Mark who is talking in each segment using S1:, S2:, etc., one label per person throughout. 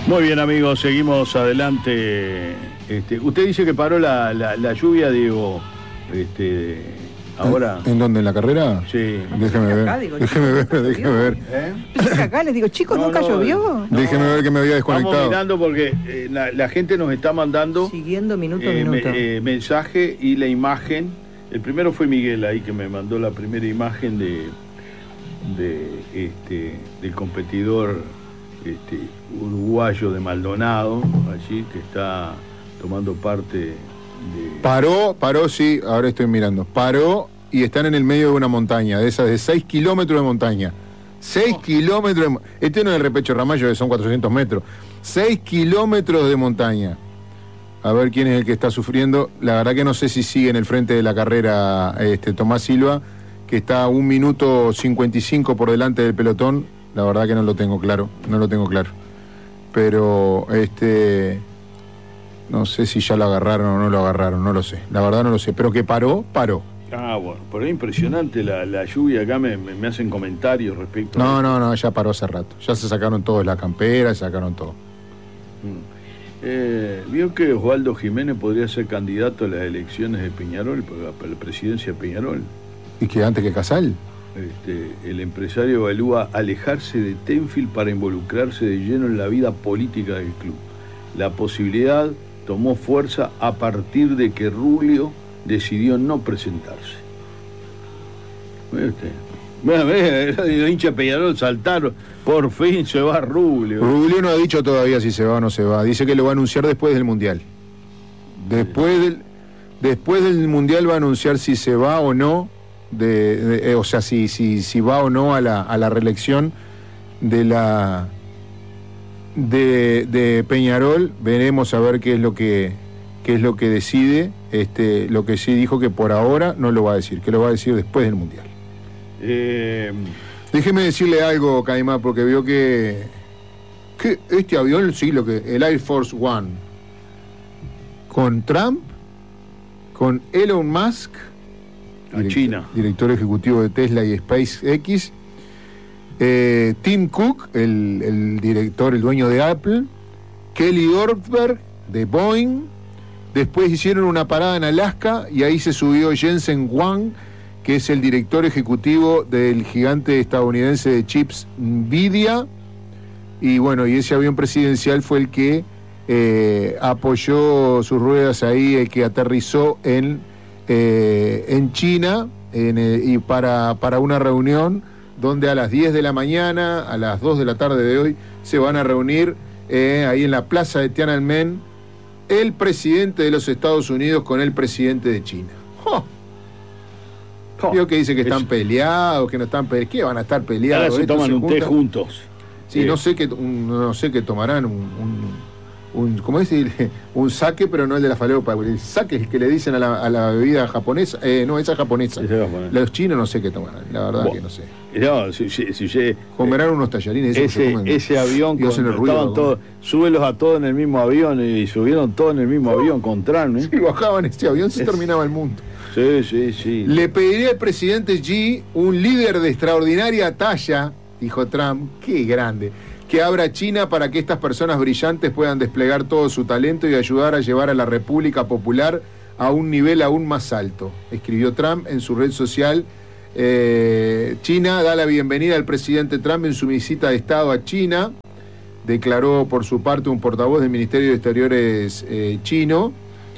S1: Muy bien, amigos, seguimos adelante. Usted dice que paró la lluvia, Diego. Ahora.
S2: ¿En dónde? ¿En la carrera?
S1: Sí.
S2: Déjeme ver.
S3: Acá, digo,
S2: Déjeme ver.
S3: Pensé acá, les digo, chicos, ¿nunca llovió?
S2: Déjeme ver que me había desconectado.
S1: Estamos mirando porque la gente nos está mandando.
S3: Siguiendo minuto a minuto.
S1: Mensaje y la imagen. El primero fue Miguel ahí que me mandó la primera imagen del competidor uruguayo de Maldonado, allí que está tomando parte de...
S2: Paró, sí, ahora estoy mirando. Paró y están en el medio de una montaña, de esas de 6 kilómetros de montaña. 6 kilómetros de... Este no es el Repecho Ramallo, que son 400 metros. 6 kilómetros de montaña. A ver quién es el que está sufriendo. La verdad que no sé si sigue en el frente de la carrera Tomás Silva, que está a 1 minuto 55 por delante del pelotón. La verdad que no lo tengo claro. Pero no sé si ya lo agarraron o no lo agarraron, no lo sé. La verdad no lo sé. Pero que paró.
S1: Ah, bueno, pero es impresionante la lluvia. Acá me hacen comentarios respecto a...
S2: No, ya paró hace rato. Ya se sacaron todos la campera, se sacaron todo.
S1: ¿Vio que Osvaldo Jiménez podría ser candidato a las elecciones de Peñarol, para la presidencia de Peñarol?
S2: ¿Y que antes que Casal?
S1: El empresario evalúa alejarse de Tenfield para involucrarse de lleno en la vida política del club. La posibilidad tomó fuerza a partir de que Rubio decidió no presentarse. Los hinchas de Peñarol saltaron. Por fin se va Rubio.
S2: Rubio no ha dicho todavía si se va o no se va. Dice que lo va a anunciar después del Mundial. Después del Mundial va a anunciar si se va o no. O sea, si va o no a la reelección de Peñarol. Veremos a ver qué es lo que decide. Lo que sí dijo que por ahora no lo va a decir, que lo va a decir después del Mundial. Déjeme decirle algo, Caimán, porque veo que este avión, sí, el Air Force One, con Trump, con Elon Musk,
S1: China,
S2: director ejecutivo de Tesla y SpaceX, Tim Cook, el dueño de Apple, Kelly Ortberg de Boeing. Después hicieron una parada en Alaska y ahí se subió Jensen Huang, que es el director ejecutivo del gigante estadounidense de chips Nvidia. Y bueno, y ese avión presidencial fue el que apoyó sus ruedas ahí, el que aterrizó en China y para una reunión donde a las 10 de la mañana, a las 2 de la tarde de hoy, se van a reunir ahí en la plaza de Tiananmen el presidente de los Estados Unidos con el presidente de China. Vio que dice que están peleados, que no están peleados. ¿Qué van a estar peleados?
S1: Ahora se toman un té juntos.
S2: Sí, no sé qué tomarán, ¿cómo es? Un sake, pero no el de la falopa. El sake es el que le dicen a la bebida japonesa. No, esa es japonesa. Los chinos no sé qué tomarán, la verdad que no sé.
S1: No,
S2: comerán unos tallarines.
S1: Ese avión, súbelos a todos en el mismo avión, y subieron todos en el mismo avión con Trump.
S2: Si bajaban este avión se terminaba el mundo.
S1: Sí.
S2: Le pediría al presidente Xi, un líder de extraordinaria talla, dijo Trump, qué grande, que abra China para que estas personas brillantes puedan desplegar todo su talento y ayudar a llevar a la República Popular a un nivel aún más alto, escribió Trump en su red social. China da la bienvenida al presidente Trump en su visita de Estado a China, declaró por su parte un portavoz del Ministerio de Exteriores chino,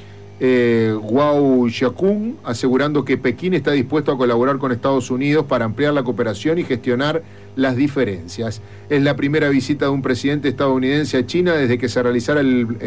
S2: Guo Xiaokun, asegurando que Pekín está dispuesto a colaborar con Estados Unidos para ampliar la cooperación y gestionar las diferencias. Es la primera visita de un presidente estadounidense a China desde que se realizara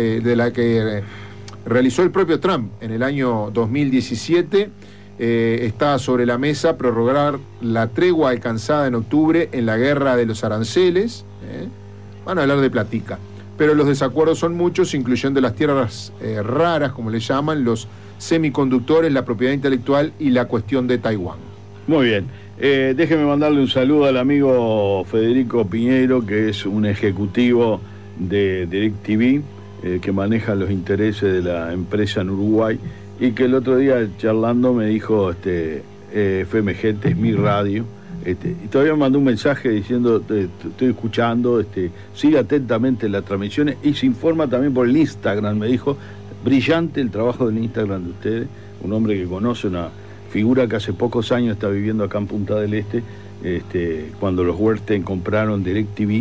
S2: realizó el propio Trump en el año 2017. Está sobre la mesa prorrogar la tregua alcanzada en octubre en la guerra de los aranceles. Van a hablar de platica. Pero los desacuerdos son muchos, incluyendo las tierras raras, como le llaman, los semiconductores, la propiedad intelectual y la cuestión de Taiwán.
S1: Muy bien. Déjeme mandarle un saludo al amigo Federico Piñeiro, que es un ejecutivo de DirecTV, que maneja los intereses de la empresa en Uruguay, y que el otro día charlando me dijo, FMG es mi radio, Y todavía me mandó un mensaje diciendo, estoy escuchando, sigue atentamente las transmisiones y se informa también por el Instagram, me dijo, brillante el trabajo del Instagram de ustedes, un hombre que conoce, una figura que hace pocos años está viviendo acá en Punta del Este, cuando los Huerten compraron DirecTV,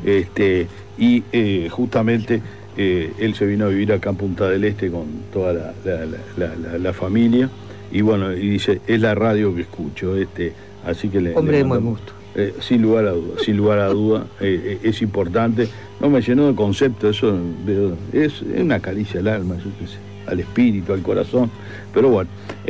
S1: y justamente él se vino a vivir acá en Punta del Este con toda la familia, y bueno, y dice, es la radio que escucho, así que
S3: hombre de buen gusto.
S1: Sin lugar a duda, es importante. No me llenó de concepto, eso es una caricia al alma, yo qué sé, al espíritu, al corazón, pero bueno.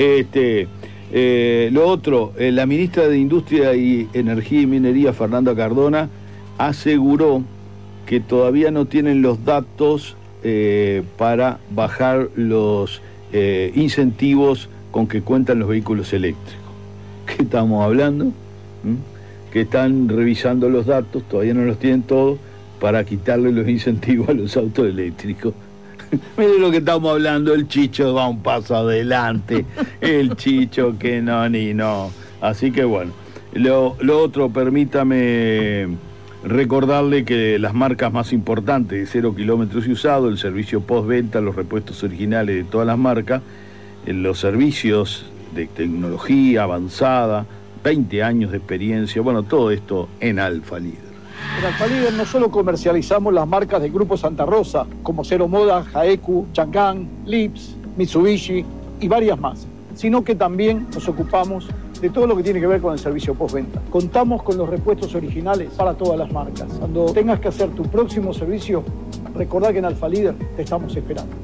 S1: Lo otro, la ministra de Industria y Energía y Minería, Fernanda Cardona, aseguró que todavía no tienen los datos para bajar los incentivos con que cuentan los vehículos eléctricos. ¿Qué estamos hablando? Que están revisando los datos, todavía no los tienen todos, para quitarle los incentivos a los autos eléctricos. Miren lo que estamos hablando, el Chicho va un paso adelante, el Chicho que no, ni no. Así que bueno, lo otro, permítame recordarle que las marcas más importantes de 0 kilómetros y usado, el servicio postventa, los repuestos originales de todas las marcas, los servicios de tecnología avanzada, 20 años de experiencia, bueno, todo esto en Alfa Líder.
S4: En Alfa Líder no solo comercializamos las marcas del Grupo Santa Rosa, como Cero Moda, Jaeku, Chang'an, Lips, Mitsubishi y varias más, sino que también nos ocupamos de todo lo que tiene que ver con el servicio postventa. Contamos con los repuestos originales para todas las marcas. Cuando tengas que hacer tu próximo servicio, recordá que en Alfa Líder te estamos esperando.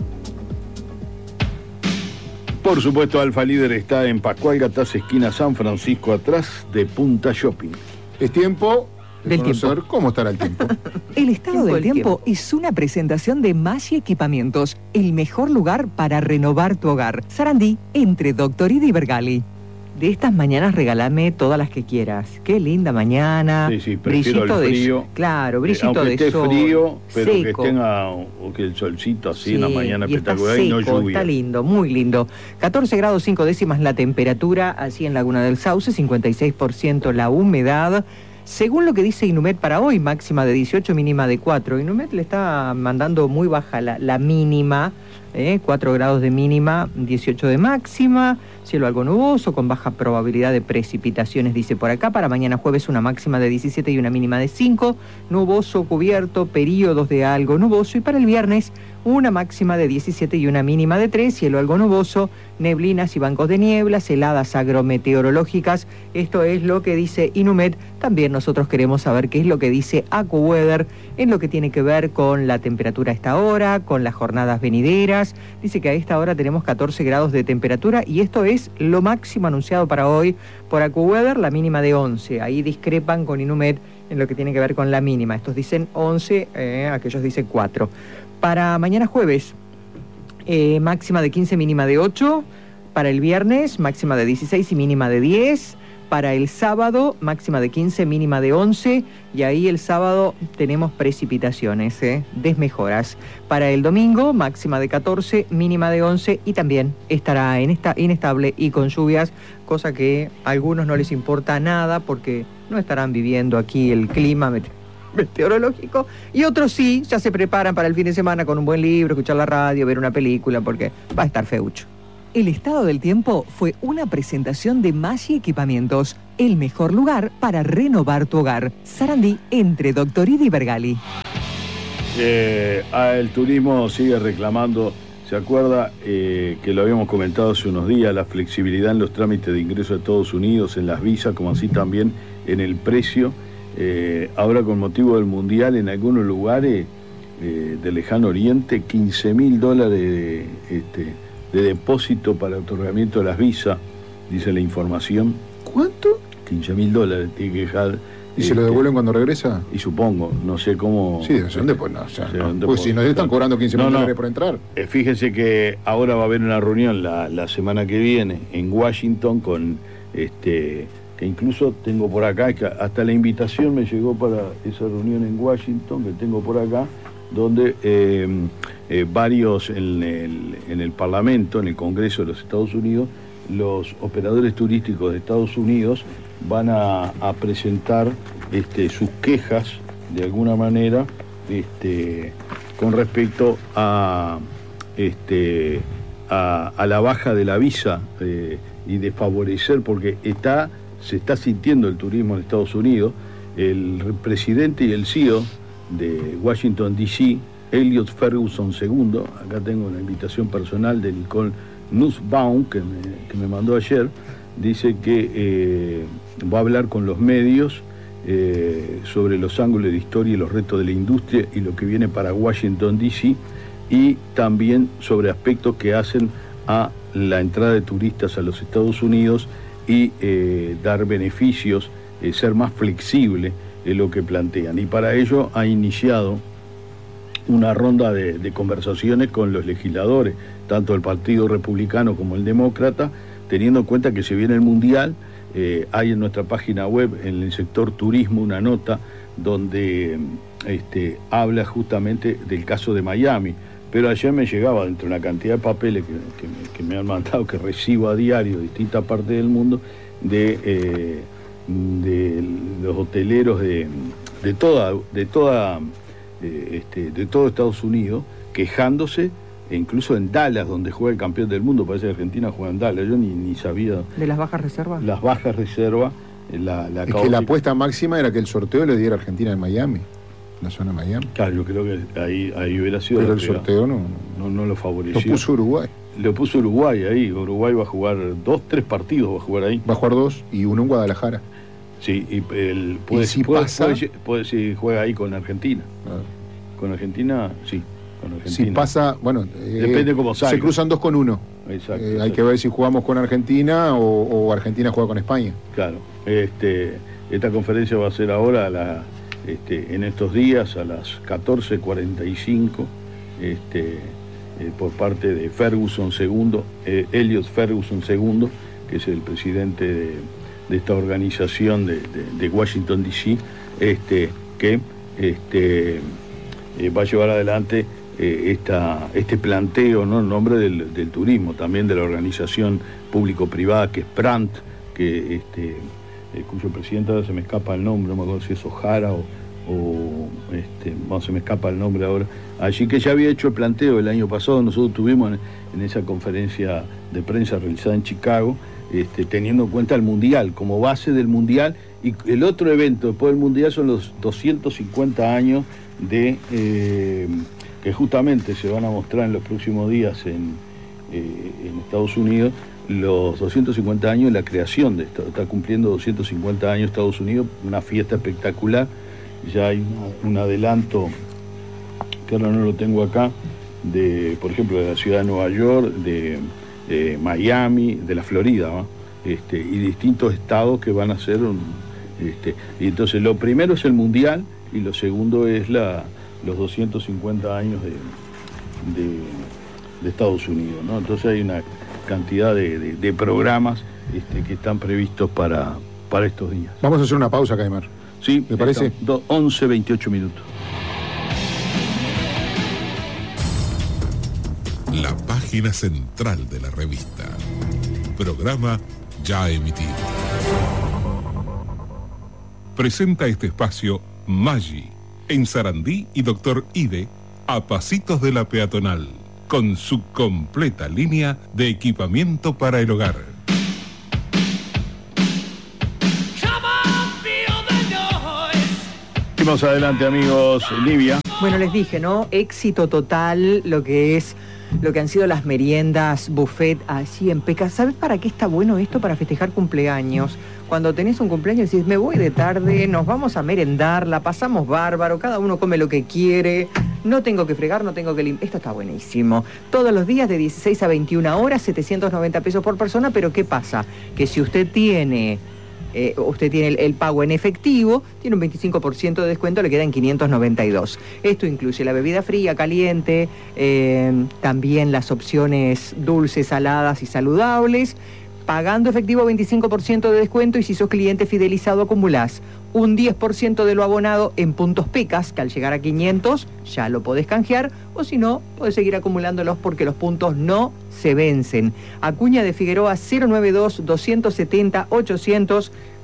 S1: Por supuesto, Alfa Líder está en Pascual Gataz, esquina San Francisco, atrás de Punta Shopping.
S2: Es tiempo de
S3: Del
S2: conocer
S3: tiempo.
S2: cómo estará el tiempo.
S3: El estado del
S5: del
S3: tiempo es una presentación de Maggi Equipamientos, el mejor lugar para renovar tu hogar. Sarandí, entre Doctorida y Bergali. De estas mañanas regálame todas las que quieras. Qué linda mañana.
S1: Sí, prefiero
S3: brillito
S1: el frío.
S3: Claro, brillito
S1: Aunque
S3: de
S1: esté
S3: sol.
S1: frío, pero
S3: seco.
S1: que tenga que el solcito así, una
S3: Sí,
S1: mañana
S3: y está
S1: espectacular y no
S3: seco,
S1: lluvia.
S3: está lindo, muy lindo. 14 grados 5 décimas la temperatura, así en Laguna del Sauce, 56% la humedad. Según lo que dice Inumet para hoy, máxima de 18, mínima de 4. Inumet le está mandando muy baja la mínima, 4 grados de mínima, 18 de máxima, cielo algo nuboso, con baja probabilidad de precipitaciones, dice por acá. Para mañana jueves una máxima de 17 y una mínima de 5, nuboso, cubierto, periodos de algo nuboso. Y para el viernes una máxima de 17 y una mínima de 3, cielo algo nuboso, neblinas y bancos de nieblas, heladas agrometeorológicas. Esto es lo que dice Inumet. También nosotros queremos saber qué es lo que dice AccuWeather en lo que tiene que ver con la temperatura a esta hora, con las jornadas venideras. Dice que a esta hora tenemos 14 grados de temperatura y esto es lo máximo anunciado para hoy por AccuWeather, la mínima de 11. Ahí discrepan con Inumet en lo que tiene que ver con la mínima. Estos dicen 11, aquellos dicen 4. Para mañana jueves, máxima de 15, mínima de 8. Para el viernes, máxima de 16 y mínima de 10. Para el sábado, máxima de 15, mínima de 11. Y ahí el sábado tenemos precipitaciones, desmejoras. Para el domingo, máxima de 14, mínima de 11. Y también estará inestable y con lluvias, cosa que a algunos no les importa nada porque no estarán viviendo aquí el clima meteorológico, y otros sí, ya se preparan para el fin de semana con un buen libro, escuchar la radio, ver una película, porque va a estar feucho. El estado del tiempo fue una presentación de Maggi Equipamientos, el mejor lugar para renovar tu hogar. Sarandí, entre Doctorida y Bergali.
S1: El turismo sigue reclamando, ¿se acuerda que lo habíamos comentado hace unos días, la flexibilidad en los trámites de ingreso a Estados Unidos, en las visas, como así también en el precio? Ahora con motivo del Mundial, en algunos lugares del lejano oriente, $15.000 de depósito para otorgamiento de las visas, dice la información.
S2: ¿Cuánto?
S1: $15.000 tiene que dejar.
S2: ¿Y se lo devuelven cuando regresa?
S1: Y supongo, no sé cómo.
S2: Sí, ¿de dónde? Pues no, o sea,
S1: Sí,
S2: no.
S1: ¿dónde
S2: Pues
S1: por-
S2: si nos están cobrando $15.000 por entrar.
S1: Fíjese que ahora va a haber una reunión la semana que viene en Washington con que incluso tengo por acá, que hasta la invitación me llegó para esa reunión en Washington que tengo por acá, donde varios en el Parlamento, en el Congreso de los Estados Unidos, los operadores turísticos de Estados Unidos van a presentar sus quejas de alguna manera con respecto a la baja de la visa y de favorecer, porque se está sintiendo el turismo en Estados Unidos. El presidente y el CEO de Washington, D.C., Elliot Ferguson II, acá tengo una invitación personal de Nicole Nussbaum, que me mandó ayer, dice que va a hablar con los medios sobre los ángulos de historia y los retos de la industria y lo que viene para Washington, D.C., y también sobre aspectos que hacen a la entrada de turistas a los Estados Unidos y dar beneficios, ser más flexible en lo que plantean. Y para ello ha iniciado una ronda de conversaciones con los legisladores, tanto el Partido Republicano como el Demócrata, teniendo en cuenta que se viene el Mundial. Hay en nuestra página web, en el sector turismo, una nota donde habla justamente del caso de Miami. Pero ayer me llegaba dentro de una cantidad de papeles que me han mandado, que recibo a diario de distintas partes del mundo, de los hoteleros de todo Estados Unidos, quejándose, e incluso en Dallas, donde juega el campeón del mundo. Parece que Argentina juega en Dallas, yo ni sabía.
S3: ¿De las bajas reservas?
S1: Las bajas reservas.
S2: Es que la apuesta máxima era que el sorteo le diera a Argentina en Miami, la zona de Miami.
S1: Claro, yo creo que ahí hubiera sido.
S2: Pero el sorteo no
S1: lo favoreció.
S2: Lo puso Uruguay.
S1: Lo puso Uruguay ahí. Uruguay va a jugar 3 partidos, va a jugar ahí.
S2: Va a jugar 2 y uno en Guadalajara.
S1: Sí, y si juega ahí con Argentina. Con Argentina, sí. Con Argentina.
S2: Si pasa, bueno,
S1: depende cómo salga.
S2: Se cruzan 2 con 1.
S1: Exacto.
S2: Hay que ver si jugamos con Argentina o Argentina juega con España.
S1: Claro. Esta conferencia va a ser ahora en estos días a las 14:45, por parte de Ferguson II, Elliot Ferguson II, que es el presidente de esta organización de Washington, D.C., que va a llevar adelante este planteo, ¿no?, en nombre del turismo, también de la organización público-privada que es Brandt, cuyo presidente ahora se me escapa el nombre, no me acuerdo si es O'Hara se me escapa el nombre ahora. Allí, que ya había hecho el planteo el año pasado. Nosotros tuvimos en esa conferencia de prensa realizada en Chicago, teniendo en cuenta el Mundial, como base del Mundial, y el otro evento después del Mundial son los 250 años que justamente se van a mostrar en los próximos días en Estados Unidos, los 250 años de la creación de esto. Está cumpliendo 250 años Estados Unidos, una fiesta espectacular. Ya hay un adelanto, que ahora no lo tengo acá, por ejemplo, de la ciudad de Nueva York, de Miami, de la Florida, ¿no? Y distintos estados que van a hacer y entonces lo primero es el Mundial y lo segundo es los 250 años de Estados Unidos, ¿no? Entonces hay una cantidad de programas que están previstos para estos días.
S2: Vamos a hacer una pausa, Caimar.
S1: Sí,
S2: ¿me parece?
S1: 11:28 minutos.
S5: La página central de la revista. Programa ya emitido. Presenta este espacio Maggi, en Sarandí y Doctor Ide, a pasitos de la peatonal, con su completa línea de equipamiento para el hogar.
S1: Seguimos adelante, amigos. Livia.
S3: Bueno, les dije, ¿no? Éxito total lo que han sido las meriendas, buffet, así en Peca. ¿Sabes para qué está bueno esto? Para festejar cumpleaños. Cuando tenés un cumpleaños decís, me voy de tarde, nos vamos a merendar, la pasamos bárbaro, cada uno come lo que quiere, no tengo que fregar, no tengo que limpiar. Esto está buenísimo. Todos los días de 16 a 21 horas, 790 pesos por persona, pero ¿qué pasa? Que si usted tiene el pago en efectivo, tiene un 25% de descuento, le quedan 592. Esto incluye la bebida fría, caliente, también las opciones dulces, saladas y saludables. Pagando efectivo 25% de descuento, y si sos cliente fidelizado acumulás un 10% de lo abonado en puntos Pecas, que al llegar a 500 ya lo podés canjear, o si no, podés seguir acumulándolos porque los puntos no se vencen. Acuña de Figueroa 092-270-800,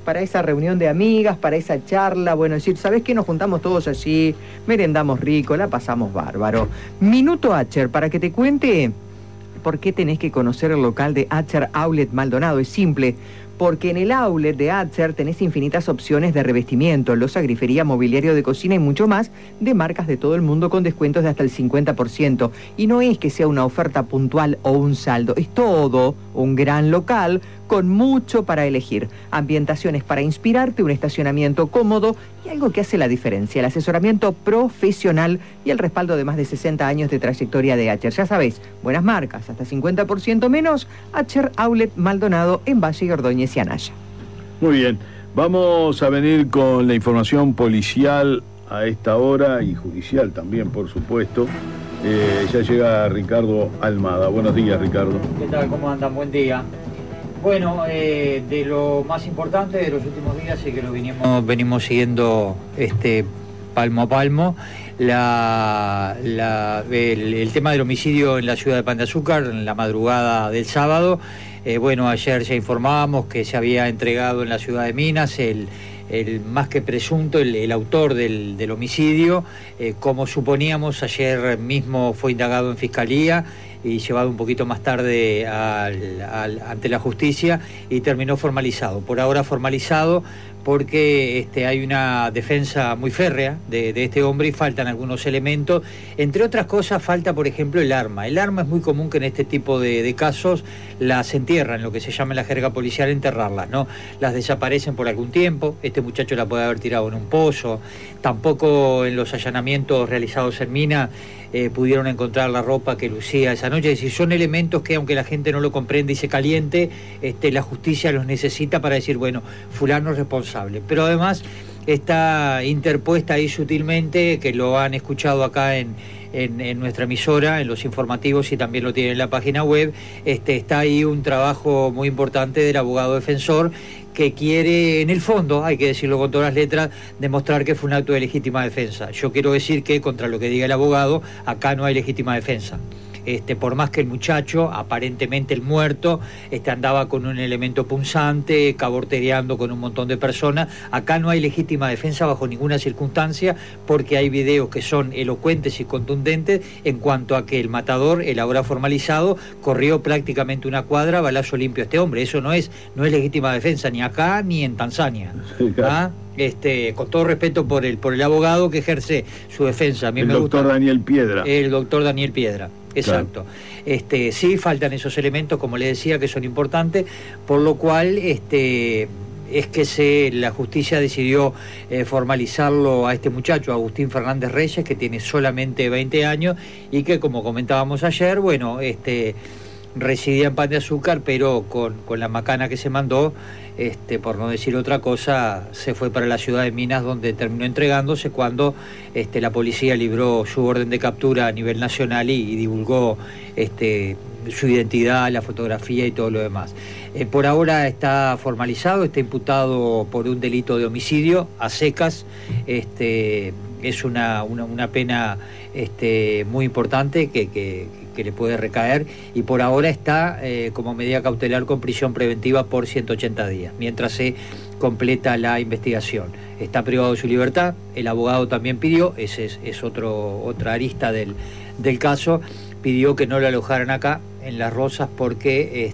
S3: para esa reunión de amigas, para esa charla, bueno, decir, ¿sabés qué? Nos juntamos todos allí, merendamos rico, la pasamos bárbaro. Minuto Acher, para que te cuente por qué tenés que conocer el local de Acher Outlet Maldonado. Es simple, porque en el outlet de Acher tenés infinitas opciones de revestimiento, loza, grifería, mobiliario de cocina y mucho más, de marcas de todo el mundo con descuentos de hasta el 50%. Y no es que sea una oferta puntual o un saldo, es todo un gran local con mucho para elegir. Ambientaciones para inspirarte, un estacionamiento cómodo y algo que hace la diferencia, el asesoramiento profesional y el respaldo de más de 60 años de trayectoria de Acher. Ya sabés, buenas marcas, hasta 50% menos, Acher Outlet Maldonado en Valle y Ordóñez y Anaya.
S1: Muy bien, vamos a venir con la información policial a esta hora y judicial también, por supuesto. Ya llega Ricardo Almada. Buenos días, Ricardo.
S6: ¿Qué tal? ¿Cómo andan? Buen día. Bueno, de lo más importante de los últimos días es que lo venimos siguiendo palmo a palmo. El tema del homicidio en la ciudad de Pan de Azúcar, en la madrugada del sábado. Bueno, ayer ya informábamos que se había entregado en la ciudad de Minas el más que presunto, el autor del homicidio. Como suponíamos, ayer mismo fue indagado en fiscalía y llevado un poquito más tarde ante la justicia y terminó formalizado. Por ahora formalizado porque hay una defensa muy férrea de este hombre y faltan algunos elementos. Entre otras cosas, falta, por ejemplo, el arma. El arma es muy común que en este tipo de casos las entierran, lo que se llama en la jerga policial enterrarlas, ¿no? Las desaparecen por algún tiempo. Este muchacho la puede haber tirado en un pozo. Tampoco en los allanamientos realizados en Mina pudieron encontrar la ropa que lucía esa noche. Es decir, son elementos que, aunque la gente no lo comprende y se caliente, la justicia los necesita para decir, bueno, fulano es responsable. Pero además está interpuesta ahí sutilmente, que lo han escuchado acá en nuestra emisora, en los informativos, y también lo tienen en la página web, está ahí un trabajo muy importante del abogado defensor, que quiere, en el fondo, hay que decirlo con todas las letras, demostrar que fue un acto de legítima defensa. Yo quiero decir que, contra lo que diga el abogado, acá no hay legítima defensa. Por más que el muchacho, aparentemente el muerto, andaba con un elemento punzante, cabortereando con un montón de personas, acá no hay legítima defensa bajo ninguna circunstancia, porque hay videos que son elocuentes y contundentes en cuanto a que el matador, el ahora formalizado, corrió prácticamente una cuadra a balazo limpio a este hombre. Eso no es legítima defensa ni acá ni en Tanzania. Sí, claro. Con todo respeto por el abogado que ejerce su defensa. A mí
S1: el
S6: me
S1: doctor
S6: gusta,
S1: Daniel Piedra.
S6: El doctor Daniel Piedra. Exacto. Claro. Sí, faltan esos elementos, como le decía, que son importantes, por lo cual es que la justicia decidió formalizarlo a este muchacho, Agustín Fernández Reyes, que tiene solamente 20 años y que, como comentábamos ayer, bueno, residía en Pan de Azúcar, pero con la macana que se mandó, por no decir otra cosa, se fue para la ciudad de Minas, donde terminó entregándose cuando la policía libró su orden de captura a nivel nacional y divulgó su identidad, la fotografía y todo lo demás. Por ahora está formalizado, está imputado por un delito de homicidio a secas. Es una pena muy importante que le puede recaer, y por ahora está como medida cautelar con prisión preventiva por 180 días, mientras se completa la investigación. Está privado de su libertad, el abogado también pidió, ese es otra arista del caso, pidió que no lo alojaran acá en Las Rosas porque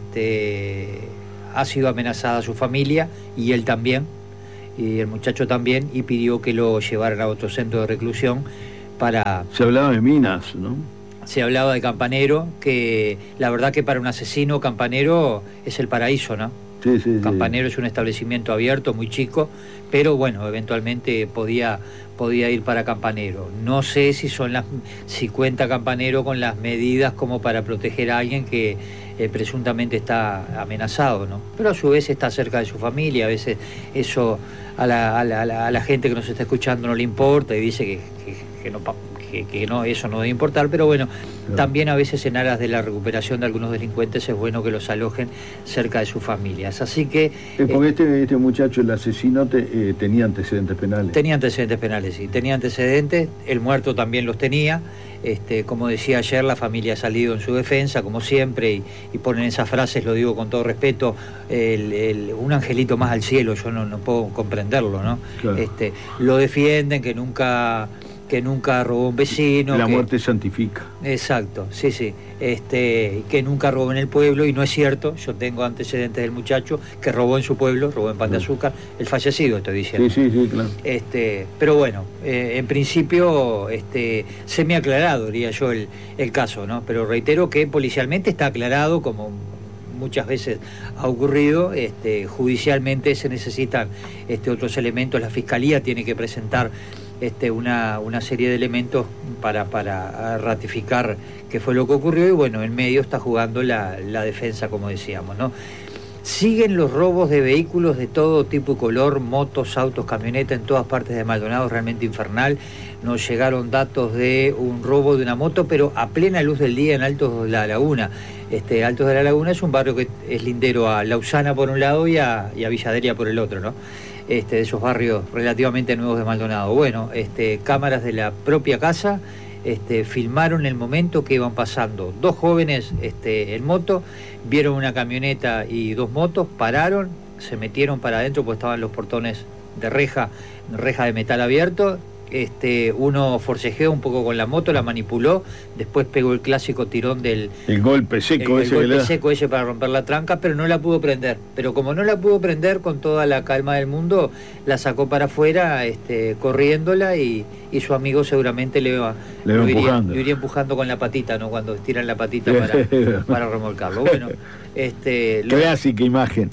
S6: ha sido amenazada su familia y él también, y el muchacho también, y pidió que lo llevaran a otro centro de reclusión para...
S1: Se hablaba de Minas, ¿no?
S6: Se hablaba de Campanero, que la verdad que para un asesino Campanero es el paraíso, ¿no?
S1: Sí, sí,
S6: Campanero es un establecimiento abierto, muy chico, pero bueno, eventualmente podía ir para Campanero. No sé si cuenta Campanero con las medidas como para proteger a alguien que presuntamente está amenazado, ¿no? Pero a su vez está cerca de su familia, a veces eso a la gente que nos está escuchando no le importa y dice que que no, eso no debe importar, pero bueno, claro. También a veces en aras de la recuperación de algunos delincuentes es bueno que los alojen cerca de sus familias. Así que...
S1: porque este muchacho, el asesino, tenía antecedentes penales.
S6: Tenía antecedentes penales, sí, tenía antecedentes, el muerto también los tenía. Como decía ayer, la familia ha salido en su defensa, como siempre, y ponen esas frases, lo digo con todo respeto, un angelito más al cielo, yo no puedo comprenderlo, ¿no? Claro. Lo defienden, que nunca robó un vecino.
S1: La muerte santifica.
S6: Exacto, sí, que nunca robó en el pueblo, y no es cierto. Yo tengo antecedentes del muchacho que robó en su pueblo, robó en Pan de Azúcar, el fallecido, estoy diciendo.
S1: Sí, claro.
S6: Pero bueno, en principio semi aclarado, diría yo, el caso, ¿no? Pero reitero que policialmente está aclarado, como muchas veces ha ocurrido. Judicialmente se necesitan otros elementos. La Fiscalía tiene que presentar una serie de elementos para ratificar qué fue lo que ocurrió, y bueno, en medio está jugando la defensa, como decíamos, ¿no? Siguen los robos de vehículos de todo tipo y color, motos, autos, camionetas en todas partes de Maldonado, realmente infernal. Nos llegaron datos de un robo de una moto, pero a plena luz del día en Altos de la Laguna. Altos de la Laguna es un barrio que es lindero a Lausana por un lado y a Villaderia por el otro, ¿no? De esos barrios relativamente nuevos de Maldonado. Bueno, cámaras de la propia casa filmaron el momento que iban pasando dos jóvenes en moto, vieron una camioneta y dos motos, pararon, se metieron para adentro porque estaban los portones de reja de metal abierto. Uno forcejeó un poco con la moto, la manipuló, después pegó el clásico tirón del...
S1: El golpe seco
S6: ese para romper la tranca, pero no la pudo prender. Pero como no la pudo prender, con toda la calma del mundo, la sacó para afuera, corriéndola, y su amigo seguramente le iría empujando con la patita, ¿no? Cuando estiran la patita para remolcarlo. Bueno,
S1: Clásica imagen.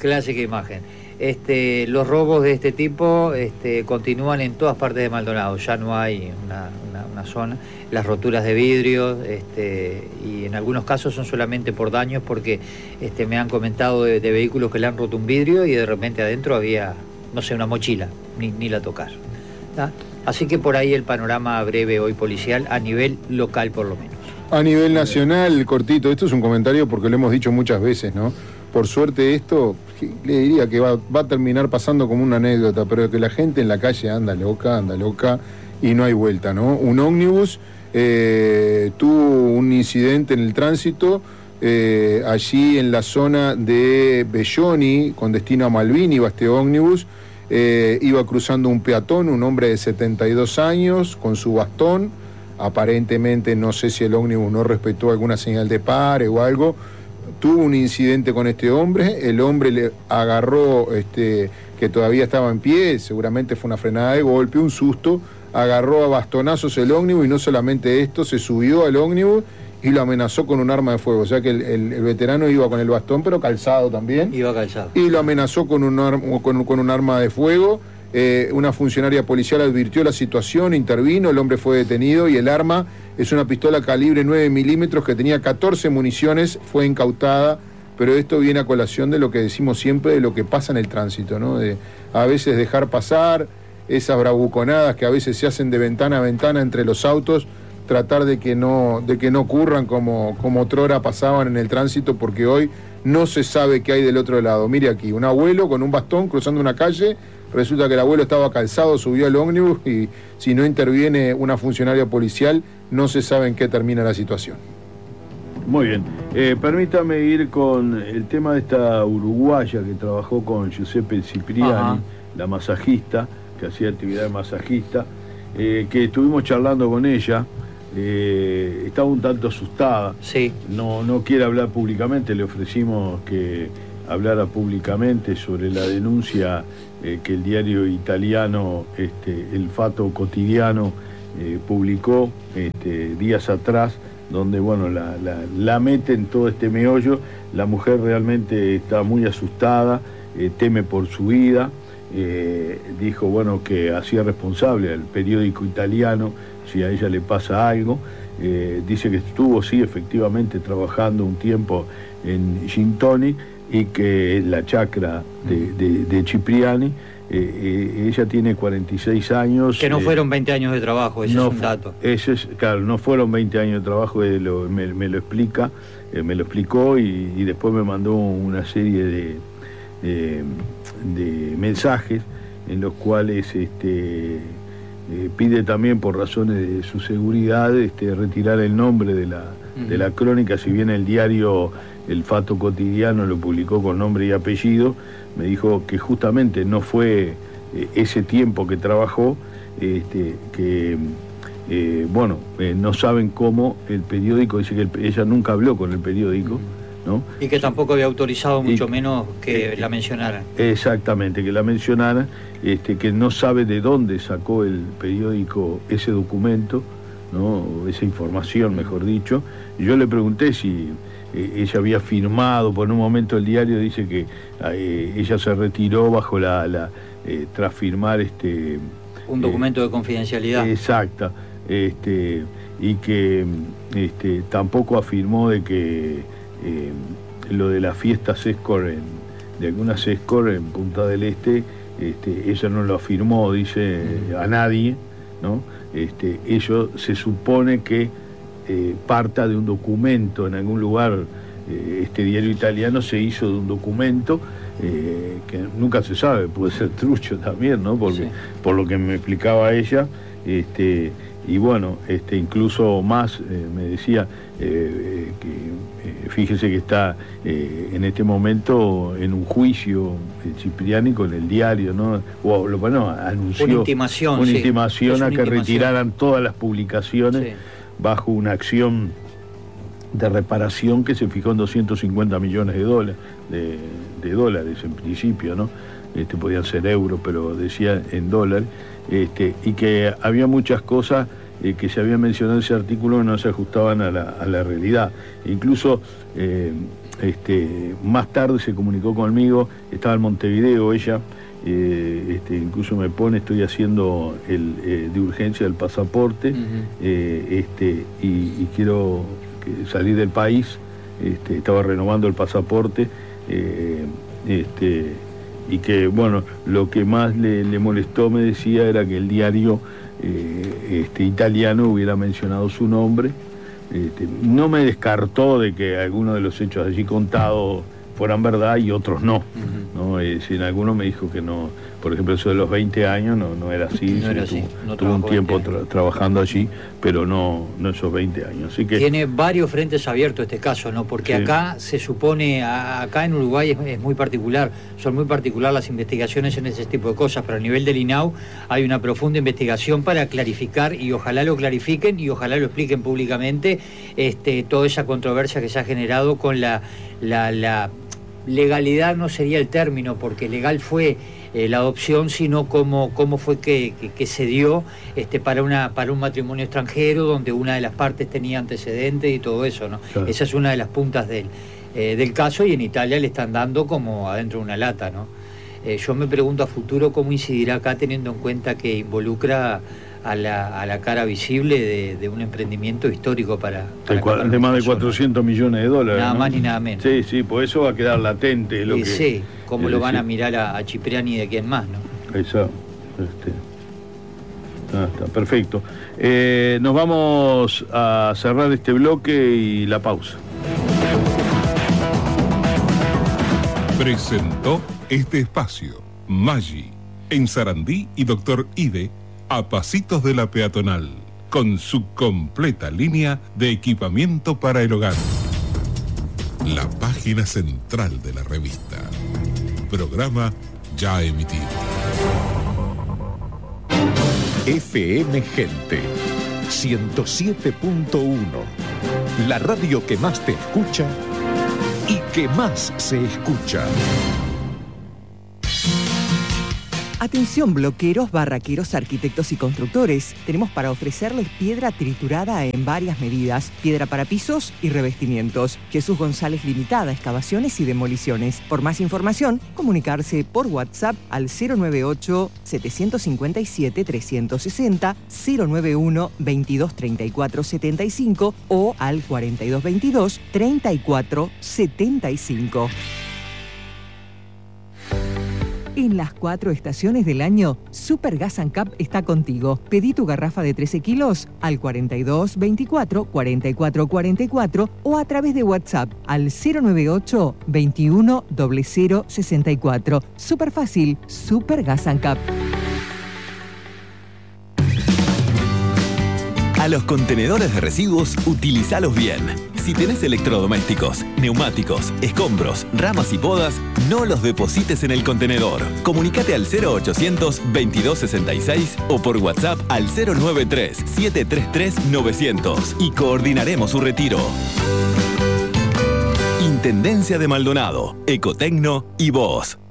S6: Los robos de este tipo continúan en todas partes de Maldonado. Ya no hay una zona. Las roturas de vidrio, y en algunos casos son solamente por daños, porque me han comentado de vehículos que le han roto un vidrio y de repente adentro había, no sé, una mochila, ni la tocaron. ¿Tá? Así que por ahí el panorama breve hoy policial a nivel local, por lo menos.
S2: A nivel nacional, cortito, esto es un comentario porque lo hemos dicho muchas veces, ¿no? Por suerte esto, le diría que va a terminar pasando como una anécdota, pero que la gente en la calle anda loca y no hay vuelta, ¿no? Un ómnibus tuvo un incidente en el tránsito allí en la zona de Belloni, con destino a Malvin, iba este ómnibus, iba cruzando un peatón, un hombre de 72 años, con su bastón. Aparentemente, no sé si el ómnibus no respetó alguna señal de pare o algo. Tuvo un incidente con este hombre, el hombre le agarró, que todavía estaba en pie, seguramente fue una frenada de golpe, un susto, agarró a bastonazos el ómnibus, y no solamente esto, se subió al ómnibus y lo amenazó con un arma de fuego. O sea que el veterano iba con el bastón, pero calzado también.
S6: Iba calzado.
S2: Y lo amenazó con un arma de fuego. Una funcionaria policial advirtió la situación, intervino, el hombre fue detenido, y el arma es una pistola calibre 9 milímetros que tenía 14 municiones, fue incautada. Pero esto viene a colación de lo que decimos siempre, de lo que pasa en el tránsito, ¿no? De a veces dejar pasar esas bravuconadas que a veces se hacen de ventana a ventana entre los autos, tratar de que no ocurran como otrora pasaban en el tránsito, porque hoy no se sabe qué hay del otro lado. Mire aquí, un abuelo con un bastón cruzando una calle, resulta que el abuelo estaba calzado, subió al ómnibus, y si no interviene una funcionaria policial, no se sabe en qué termina la situación.
S1: Muy bien. Permítame ir con el tema de esta uruguaya que trabajó con Giuseppe Cipriani, ajá, la masajista, que hacía actividad de masajista, que estuvimos charlando con ella. Estaba un tanto asustada.
S6: Sí.
S1: No quiere hablar públicamente, le ofrecimos que hablara públicamente sobre la denuncia que el diario italiano El Fatto Quotidiano publicó días atrás, donde bueno la mete en todo este meollo. La mujer realmente está muy asustada, teme por su vida. Dijo bueno que hacía responsable al periódico italiano si a ella le pasa algo. Dice que estuvo sí efectivamente trabajando un tiempo en Gin Tonic, y que la chacra de Cipriani, ella tiene 46 años.
S6: Que no fueron 20 años de trabajo, ese
S1: no,
S6: es un dato.
S1: Claro, no fueron 20 años de trabajo, me lo explica, me lo explicó y después me mandó una serie de mensajes en los cuales pide también, por razones de su seguridad, retirar el nombre de la crónica. Si bien el diario El Fato Cotidiano lo publicó con nombre y apellido, me dijo que justamente no fue ese tiempo que trabajó, no saben cómo el periódico, dice que ella nunca habló con el periódico, ¿no?
S6: Y que tampoco había autorizado, mucho menos que la mencionaran.
S1: Exactamente, que la mencionaran, que no sabe de dónde sacó el periódico ese documento, ¿no? Esa información, mejor dicho. Y yo le pregunté si ella había firmado, por un momento el diario dice que ella se retiró bajo tras firmar
S6: un documento de confidencialidad.
S1: Exacta, y que tampoco afirmó de que lo de las fiestas Escort, de algunas Escort en Punta del Este, ella no lo afirmó, dice, a nadie, ¿no? Ello se supone que parta de un documento en algún lugar. Este diario italiano se hizo de un documento que nunca se sabe, puede ser trucho también, ¿no? Porque, sí, por lo que me explicaba ella, y bueno, incluso más me decía que fíjese que está en este momento en un juicio Cipriani con el diario, ¿no? Anunció
S6: una intimación,
S1: a que retiraran todas las publicaciones, sí, bajo una acción de reparación que se fijó en 250 millones de dólares en principio, ¿no? Podían ser euros, pero decía en dólares, y que había muchas cosas que se habían mencionado en ese artículo que no se ajustaban a la realidad. Incluso más tarde se comunicó conmigo, estaba en Montevideo ella, incluso me pone, estoy haciendo de urgencia el pasaporte, y quiero salir del país, estaba renovando el pasaporte, y que, bueno, lo que más le molestó, me decía, era que el diario italiano hubiera mencionado su nombre. No me descartó de que algunos de los hechos allí contados fueran verdad y otros no, ¿no? En algunos me dijo que no, por ejemplo, eso de los 20 años no era así,
S6: no era así,
S1: tuvo un tiempo trabajando allí, pero no esos 20 años. Así que
S6: tiene varios frentes abiertos este caso, ¿no? Porque sí, acá se supone, acá en Uruguay es muy particular, son muy particular las investigaciones en ese tipo de cosas, pero a nivel del INAU hay una profunda investigación para clarificar, y ojalá lo clarifiquen y ojalá lo expliquen públicamente, toda esa controversia que se ha generado con la legalidad, no sería el término, porque legal fue la adopción, sino cómo fue que se dio para un matrimonio extranjero donde una de las partes tenía antecedentes y todo eso, ¿no? Claro. Esa es una de las puntas del caso, y en Italia le están dando como adentro de una lata, ¿no? Yo me pregunto a futuro cómo incidirá acá, teniendo en cuenta que involucra a la cara visible de un emprendimiento histórico
S1: de más de 400 millones de dólares.
S6: Nada, ¿no? Más ni nada menos.
S1: Sí, sí, pues eso va a quedar latente.
S6: Sí, cómo lo van a mirar a Cipriani y de quién más, ¿no?
S1: Exacto. Está perfecto. Nos vamos a cerrar este bloque y la pausa.
S5: Presentó este espacio Maggi, en Sarandí y Doctor Ide, a pasitos de la peatonal, con su completa línea de equipamiento para el hogar. La página central de la revista. Programa ya emitido.
S7: FM Gente 107.1. La radio que más te escucha y que más se escucha.
S3: Atención bloqueros, barraqueros, arquitectos y constructores. Tenemos para ofrecerles piedra triturada en varias medidas, piedra para pisos y revestimientos. Jesús González Limitada, excavaciones y demoliciones. Por más información, comunicarse por WhatsApp al 098-757-360, 091-2234-75 o al 4222-3475. En
S8: las 4 estaciones del año, Super Gas and Cup está contigo. Pedí tu garrafa de 13 kilos al 42 24 44 44 o a través de WhatsApp al 098 21 00 64. Súper fácil, Super Gas and Cup.
S9: A los contenedores de residuos, utilizalos bien. Si tenés electrodomésticos, neumáticos, escombros, ramas y podas, no los deposites en el contenedor. Comunicate al 0800 2266 o por WhatsApp al 093 733 900 y coordinaremos su retiro. Intendencia de Maldonado, Ecotecno y vos.